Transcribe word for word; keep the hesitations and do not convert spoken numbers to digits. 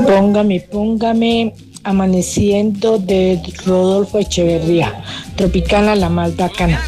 Póngame, póngame Amaneciendo de Rodolfo Echeverría. Tropicana, la más bacana.